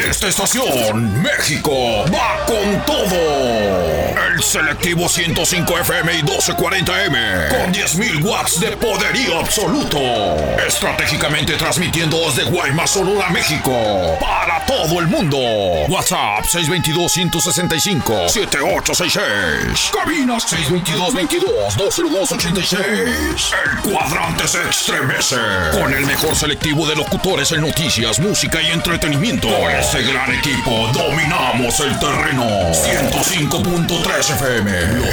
Esta estación, México, va con todo. El selectivo 105 FM y 1240M, con 10.000 watts de poderío absoluto. Estratégicamente transmitiendo desde Guaymas, Sonora, México, para todo el mundo. WhatsApp 622-165-7866. Cabinas 622-22-202-86. El cuadrante se estremece con el mejor selectivo de locutores en noticias, música y entretenimiento. Con este gran equipo dominamos el terreno. 105.3 FM.